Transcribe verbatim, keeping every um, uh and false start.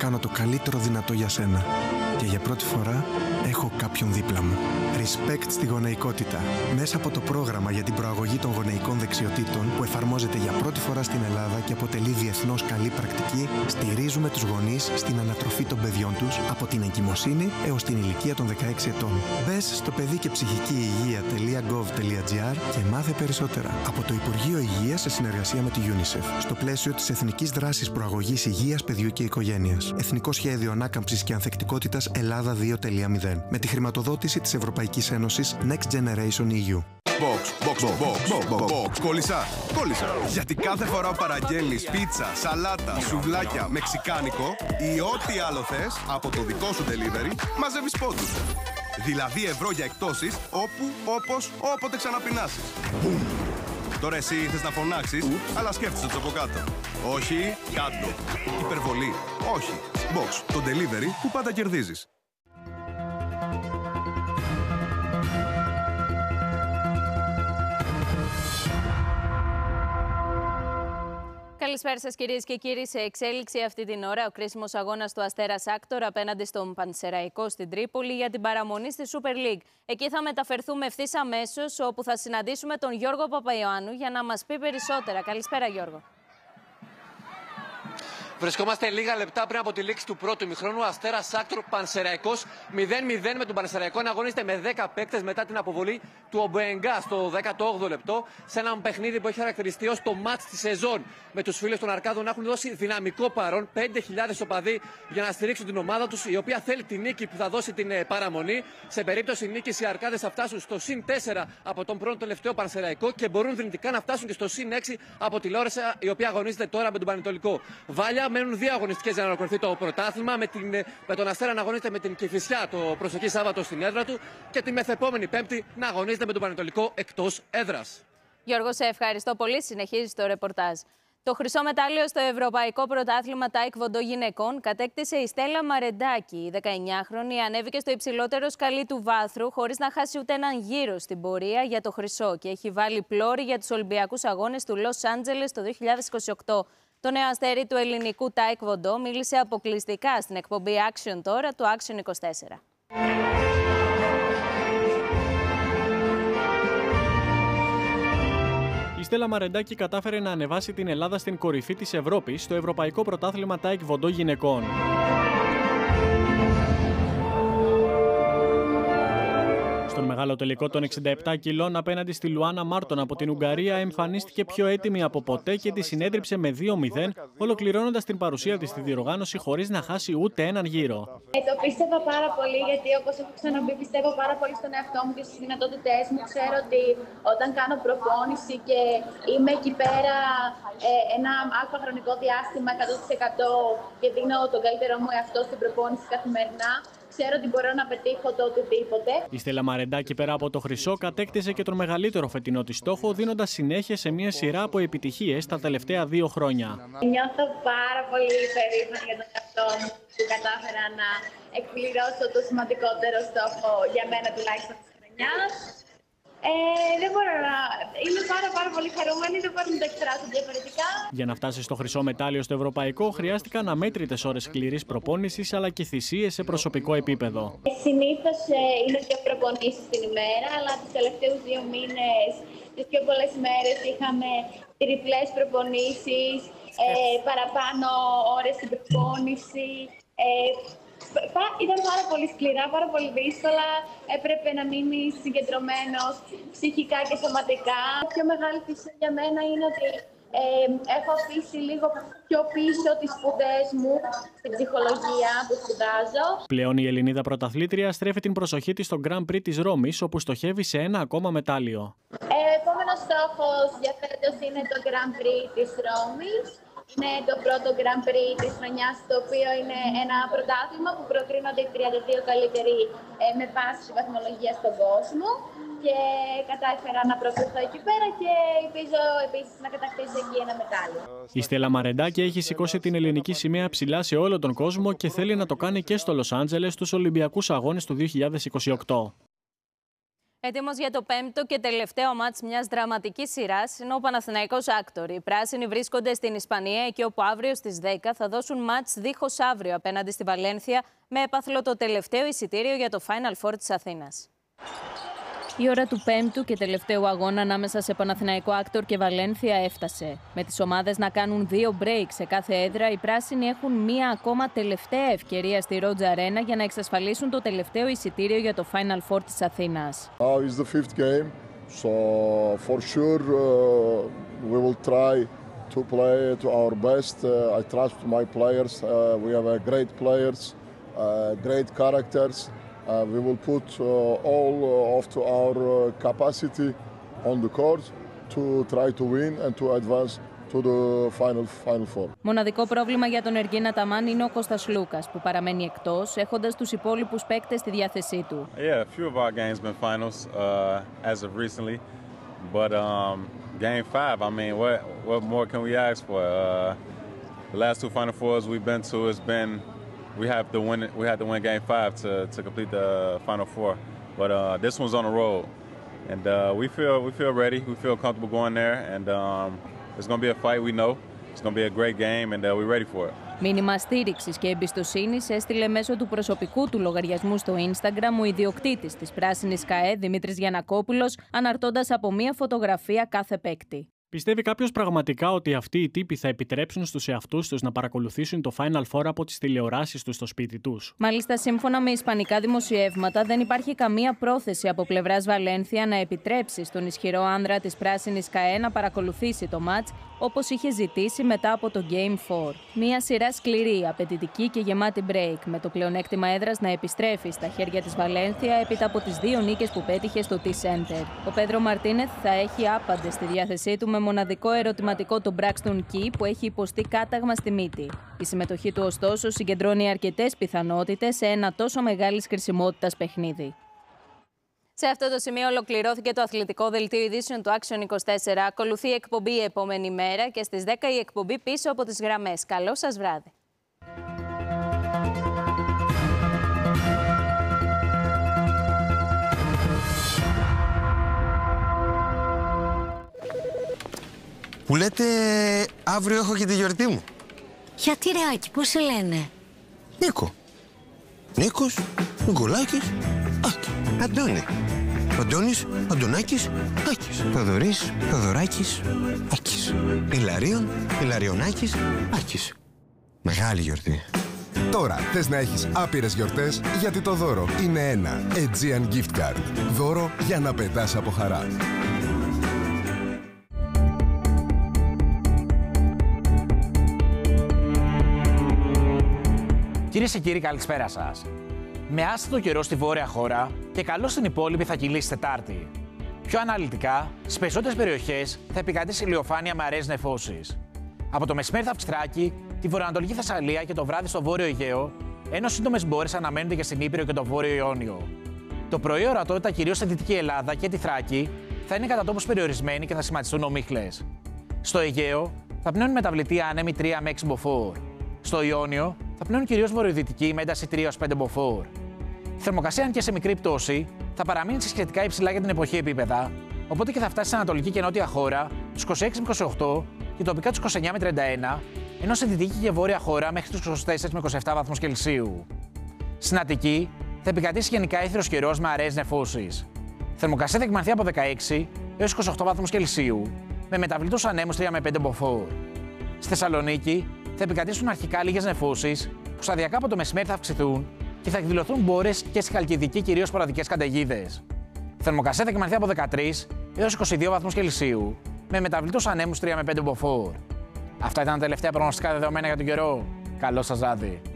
κάνω το καλύτερο δυνατό για σένα. Και για πρώτη φορά έχω κάποιον δίπλα μου. Respect στη γονεϊκότητα. Μέσα από το πρόγραμμα για την προαγωγή των γονεϊκών δεξιοτήτων που εφαρμόζεται για πρώτη φορά στην Ελλάδα και αποτελεί διεθνώς καλή πρακτική, στηρίζουμε τους γονείς στην ανατροφή των παιδιών τους από την εγκυμοσύνη έως την ηλικία των δεκαέξι ετών. Μπες στο παιδί και ψυχική υγεία τελεία γκοβ τελεία τζι άρ και μάθε περισσότερα από το Υπουργείο Υγείας σε συνεργασία με τη UNICEF στο πλαίσιο της Εθνικής Δράσης Προαγωγής Υγείας Παιδιού και Οικογένειας. Εθνικό Σχέδιο Ανάκαμψης και Ανθεκτικότητας Ελλάδα δύο τελεία μηδέν με τη χρηματοδότηση της Ευρωπαϊκής Ένωσης Next Generation ι γιου. Box, box, box, box, box. Κόλλησα, κόλλησα. Γιατί κάθε φορά που παραγγέλνεις πίτσα, σαλάτα, σουβλάκια, μεξικάνικο ή ό,τι άλλο θες από το δικό σου delivery, μαζεύεις πόντους. Δηλαδή ευρώ για εκτόσεις όπου, όπως, όποτε ξαναπεινάσεις. Τώρα εσύ θες να φωνάξεις, αλλά σκέφτεσαι το από κάτω. Όχι, κάτω. Υπερβολή. Όχι. Box, το delivery που πάντα κερδίζεις. Καλησπέρα σας κυρίες και κύριοι. Σε εξέλιξη αυτή την ώρα ο κρίσιμος αγώνας του Αστέρα Άκτορ απέναντι στον Πανσεραϊκό στην Τρίπολη για την παραμονή στη Super League. Εκεί θα μεταφερθούμε ευθύς αμέσως, όπου θα συναντήσουμε τον Γιώργο Παπαϊωάννου για να μας πει περισσότερα. Καλησπέρα Γιώργο. Βρισκόμαστε λίγα λεπτά πριν από τη λήξη του πρώτου ημιχρόνου. Αστέρας Άκτορ Πανσεραϊκός μηδέν μηδέν με τον Πανσεραϊκό να αγωνίζεται με δέκα παίκτες μετά την αποβολή του Ομποενγκά στο δέκατο όγδοο λεπτό. Σε ένα παιχνίδι που έχει χαρακτηριστεί ως το μάτς της σεζόν, με τους φίλους των Αρκάδων να έχουν δώσει δυναμικό παρόν. πέντε χιλιάδες οπαδοί για να στηρίξουν την ομάδα τους, η οποία θέλει τη νίκη που θα δώσει την παραμονή. Σε περίπτωση νίκης, οι Αρκάδες θα φτάσουν στο συν τέσσερα από τον πρώτο τελευταίο Πανσεραϊκό και μπορούν δυνητικά να φτάσουν και στο συν έξι από τη Λόρεσα, η οποία αγωνίζεται τώρα με τον Πανετολικό. Βάλια, μένουν δύο αγωνιστικές για να ολοκληρωθεί το πρωτάθλημα, με, την, με τον Αστέρα να αγωνίζεται με την Κηφισιά το προσεχή Σάββατο στην έδρα του και τη μεθεπόμενη Πέμπτη να αγωνίζεται με τον Πανετολικό εκτός έδρας. Γιώργο, σε ευχαριστώ πολύ. Συνεχίζει το ρεπορτάζ. Το χρυσό μετάλλιο στο Ευρωπαϊκό Πρωτάθλημα Τάικβοντο Γυναικών κατέκτησε η Στέλλα Μαρεντάκη. Η δεκαεννιάχρονη ανέβηκε στο υψηλότερο σκαλί του βάθρου χωρίς να χάσει ούτε έναν γύρο στην πορεία για το χρυσό και έχει βάλει πλώρη για τους Ολυμπιακούς Αγώνες του Λος Άντζελες το δύο χιλιάδες είκοσι οκτώ. Το νέο αστέρι του ελληνικού Τάικβοντο μίλησε αποκλειστικά στην εκπομπή Action τώρα του Action είκοσι τέσσερα. Η Στέλλα Μαρεντάκη κατάφερε να ανεβάσει την Ελλάδα στην κορυφή της Ευρώπης στο Ευρωπαϊκό Πρωτάθλημα Τάικβοντο Γυναικών. Στον μεγάλο τελικό των εξήντα επτά κιλών απέναντι στη Λουάνα Μάρτον από την Ουγγαρία εμφανίστηκε πιο έτοιμη από ποτέ και τη συνέδριψε με δύο μηδέν, ολοκληρώνοντας την παρουσία της στη διοργάνωση χωρίς να χάσει ούτε έναν γύρο. Ε, το πίστευα πάρα πολύ, γιατί όπως έχω ξαναπεί, πιστεύω πάρα πολύ στον εαυτό μου και στις δυνατότητές μου. Ξέρω ότι όταν κάνω προπόνηση και είμαι εκεί πέρα ε, ένα άκρο χρονικό διάστημα εκατό τοις εκατό και δίνω τον καλύτερό μου εαυτό στην προπόνηση καθημερινά, ξέρω ότι μπορώ να πετύχω το οτιδήποτε. Η Στέλλα Μαρεντάκη, πέρα από το χρυσό, κατέκτησε και τον μεγαλύτερο φετινό της στόχο, δίνοντας συνέχεια σε μια σειρά από επιτυχίες τα τελευταία δύο χρόνια. Νιώθω πάρα πολύ περήφανη για τον εαυτό μου που κατάφερα να εκπληρώσω το σημαντικότερο στόχο για μένα τουλάχιστον της χρονιάς. Ε, δεν μπορώ να... Είμαι πάρα, πάρα πολύ χαρούμενη, δεν μπορώ να το εκφράσω διαφορετικά. Για να φτάσει στο χρυσό μετάλλιο στο ευρωπαϊκό, χρειάστηκαν αμέτρητες ώρες σκληρής προπόνησης αλλά και θυσίες σε προσωπικό επίπεδο. Συνήθως ε, είναι δύο προπονήσεις την ημέρα, αλλά τους τελευταίους δύο μήνες, τις πιο πολλές μέρες, είχαμε τριπλές προπονήσεις, ε, παραπάνω ώρες στην προπόνηση. Ε, Ήταν πάρα πολύ σκληρά, πάρα πολύ δύσκολα. Έπρεπε να μείνει συγκεντρωμένος ψυχικά και σωματικά. Η πιο μεγάλη θυσία για μένα είναι ότι ε, έχω αφήσει λίγο πιο πίσω τις σπουδές μου στην ψυχολογία που σπουδάζω. Πλέον η Ελληνίδα πρωταθλήτρια στρέφει την προσοχή της στο Grand Prix της Ρώμης, όπου στοχεύει σε ένα ακόμα μετάλλιο. Ε, επόμενος στόχος για φέτος είναι το Grand Prix της Ρώμης. Είναι το πρώτο Grand Prix της χρονιάς, το οποίο είναι ένα πρωτάθλημα που προκρίνονται οι τριάντα δύο καλύτεροι ε, με πάση βαθμολογία στον κόσμο. Και κατάφερα να προκριθώ εκεί πέρα και ελπίζω επίσης να κατακτήσω εκεί ένα μετάλλιο. Η Στέλλα Μαρεντάκη έχει σηκώσει την ελληνική σημαία ψηλά σε όλο τον κόσμο και θέλει να το κάνει και στο Λος Άντζελες στους Ολυμπιακούς Αγώνες του δύο χιλιάδες είκοσι οκτώ. Έτοιμος για το πέμπτο και τελευταίο μάτς μιας δραματικής σειράς είναι ο Παναθηναϊκός Άκτορ. Οι πράσινοι βρίσκονται στην Ισπανία, εκεί όπου αύριο στις δέκα θα δώσουν μάτς δίχως αύριο απέναντι στη Βαλένθια, με έπαθλο το τελευταίο εισιτήριο για το Final Four της Αθήνας. Η ώρα του πέμπτου και τελευταίου αγώνα ανάμεσα σε Παναθηναϊκό Άκτορ και Βαλένθια έφτασε. Με τις ομάδες να κάνουν δύο break σε κάθε έδρα, οι πράσινοι έχουν μία ακόμα τελευταία ευκαιρία στη Ρότζα Αρένα για να εξασφαλίσουν το τελευταίο εισιτήριο για το Final Four της Αθήνας. Now is the fifth game, so for sure uh, we will try to play to our best. Uh, I trust my players. Uh, we have uh, great players, uh, great characters. Uh, we will put uh, all uh, of to our uh, capacity on the court to try to win and to advance to the final final four. Μοναδικό πρόβλημα για τον Εργίνα Ταμάν είναι ο Κώστας Λούκας, που παραμένει εκτός, έχοντας τους υπόλοιπους παίκτες στη διάθεσή του. Yeah, a few of our games been finals uh, as of recently, but um, game five, I mean, what what more can we ask for? Uh, the last two Final Fours we've been to has been. We have to win. We had to win Game Five to to complete the Final Four, but uh, this one's on the road, and uh, we feel we feel ready. We feel comfortable going there, and um, it's going to be a fight. We know it's going to be a great game, and uh, we're ready for it. Μήνυμα στήριξης και εμπιστοσύνης έστειλε μέσω του προσωπικού του λογαριασμού στο Instagram ο ιδιοκτήτης της πράσινης ΚΑΕ, Δημήτρης Γιαννακόπουλος, αναρτώντας από μία φωτογραφία κάθε παίκτη. Πιστεύει κάποιος πραγματικά ότι αυτοί οι τύποι θα επιτρέψουν στους εαυτούς τους να παρακολουθήσουν το Final Four από τις τηλεοράσεις τους στο σπίτι τους? Μάλιστα, σύμφωνα με ισπανικά δημοσιεύματα, δεν υπάρχει καμία πρόθεση από πλευράς Βαλένθια να επιτρέψει στον ισχυρό άνδρα της πράσινης ΚΑΕ να παρακολουθήσει το μάτς, όπως είχε ζητήσει μετά από το Game φορ. Μία σειρά σκληρή, απαιτητική και γεμάτη break, με το πλεονέκτημα έδρας να επιστρέφει στα χέρια της Βαλένθια έπειτα από τις δύο νίκες που πέτυχε στο T-Center. Ο Πέντρο Μαρτίνεθ θα έχει άπαντες στη διάθεσή του με μοναδικό ερωτηματικό τον Braxton Key, που έχει υποστεί κάταγμα στη μύτη. Η συμμετοχή του, ωστόσο, συγκεντρώνει αρκετές πιθανότητες σε ένα τόσο μεγάλης χρησιμότητας παιχνίδι. Σε αυτό το σημείο ολοκληρώθηκε το αθλητικό δελτίο ειδήσεων του Action είκοσι τέσσερα. Ακολουθεί η εκπομπή η επόμενη μέρα και στις δέκα η εκπομπή πίσω από τις γραμμές. Καλό σας βράδυ. Που λέτε αύριο έχω και τη γιορτή μου. Γιατί ρε Άκη, πώς σε λένε? Νίκο. Νίκος, Νικολάκης, Άκη. Αντώνη. Αντώνης, Αντωνάκης, Άκης. Θοδωρής, Θοδωράκης, Άκης. Ηλαρίων, Ηλαριονάκης, Άκης. Μεγάλη γιορτή. Τώρα θες να έχεις άπειρες γιορτές, γιατί το δώρο είναι ένα Aegean Gift Card. Δώρο για να πετάς από χαρά. Κυρίες και κύριοι, καλησπέρα σας. Με άστατο καιρό στη βόρεια χώρα και καλό στην υπόλοιπη θα κυλήσει Τετάρτη. Πιο αναλυτικά, στις περισσότερες περιοχές θα επικρατήσει ηλιοφάνεια με αραιές νεφώσεις. Από το μεσημέρι θα αυξητράκι, τη βορειοανατολική Θεσσαλία και το βράδυ στο βόρειο Αιγαίο, ενώ σύντομες μπόρες αναμένονται και στην Ήπειρο και το βόρειο Ιόνιο. Το πρωί η ορατότητα κυρίως στη Δυτική Ελλάδα και τη Θράκη θα είναι κατά τόπους περιορισμένη και θα σχηματιστούν ομίχλες. Στο Αιγαίο θα πνέουν μεταβλητή άνεμοι τρία με έξι μποφόρ. Στο Ιόνιο θα πνέουν κυρίως βορειοδυτική με ένταση τρία έως πέντε μποφόρ. Η θερμοκρασία, αν και σε μικρή πτώση, θα παραμείνει σε σχετικά υψηλά για την εποχή επίπεδα, οπότε και θα φτάσει στην ανατολική και νότια χώρα τους είκοσι έξι με είκοσι οκτώ και τοπικά τους είκοσι εννιά με τριάντα ένα, ενώ στη δυτική και βόρεια χώρα μέχρι τους είκοσι τέσσερα με είκοσι επτά βαθμούς Κελσίου. Στην Αττική θα επικρατήσει γενικά ήθριος καιρός με αραιές νεφώσεις. Η θερμοκρασία θα εκμανθεί από δεκαέξι έως είκοσι οκτώ βαθμούς Κελσίου, με μεταβλητούς ανέμους τρία με πέντε μποφόρ. Στη Θεσσαλονίκη θα επικρατήσουν αρχικά λίγες νεφώσεις, που σταδιακά από το μεσημέρι θα αυξηθούν και θα εκδηλωθούν μπόρες και στη Χαλκιδική κυρίως σποραδικές καταιγίδες. Η θερμοκρασία θα εκμανθεί από δεκατρείς έως είκοσι δύο βαθμούς Κελσίου, με μεταβλητούς ανέμους τρία με πέντε μποφόρ. Αυτά ήταν τα τελευταία προγνωστικά δεδομένα για τον καιρό. Καλό σας βράδυ.